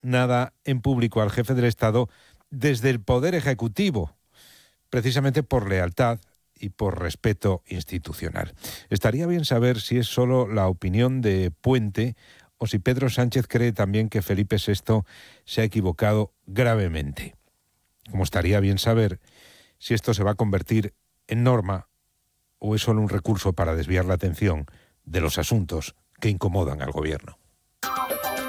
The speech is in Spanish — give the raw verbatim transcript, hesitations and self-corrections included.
nada en público al jefe del Estado desde el Poder Ejecutivo, precisamente por lealtad y por respeto institucional. Estaría bien saber si es solo la opinión de Puente o si Pedro Sánchez cree también que Felipe sexto se ha equivocado gravemente. Como estaría bien saber si esto se va a convertir en norma o es solo un recurso para desviar la atención de los asuntos que incomodan al gobierno.